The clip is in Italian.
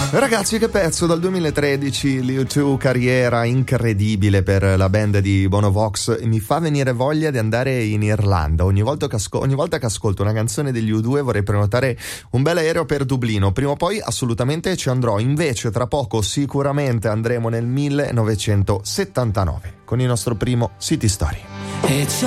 Ragazzi, che pezzo dal 2013, l'U2, carriera incredibile per la band di Bono Vox. Mi fa venire voglia di andare in Irlanda. Ogni volta che ascolto una canzone degli U2 vorrei prenotare un bel aereo per Dublino. Prima o poi assolutamente ci andrò. Invece tra poco sicuramente andremo nel 1979 con il nostro primo City Story.